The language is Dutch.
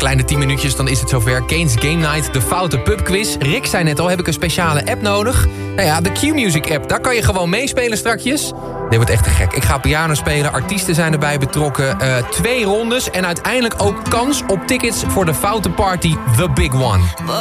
kleine 10 minuutjes, dan is het zover. Kane's Game Night, de foute pubquiz. Rick zei net al, heb ik een speciale app nodig? Nou ja, de Q-Music app, daar kan je gewoon meespelen strakjes. Dit wordt echt te gek. Ik ga piano spelen, artiesten zijn erbij betrokken. 2 rondes en uiteindelijk ook kans op tickets voor de foute party The Big One.